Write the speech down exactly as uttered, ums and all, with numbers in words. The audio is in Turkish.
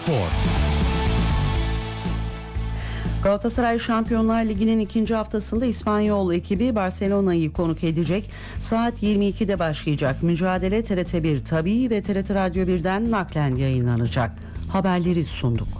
Spor. Galatasaray Şampiyonlar Ligi'nin ikinci haftasında İspanyol ekibi Barcelona'yı konuk edecek. Saat yirmi ikide başlayacak mücadele T R T bir Tabii ve T R T Radyo birden naklen yayınlanacak. Haberleri sunduk.